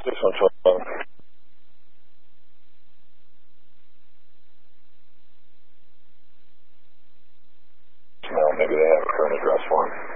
6112. Maybe they have a current address for him.